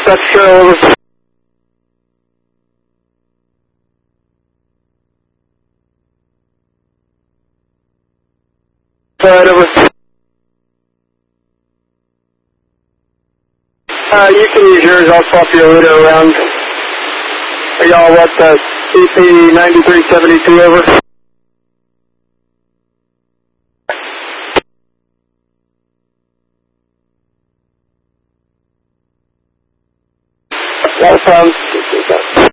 Dutch Trail, over. Alright, over. You can use yours, I'll swap your leader around. Are y'all what, CP 9372, over? No problem.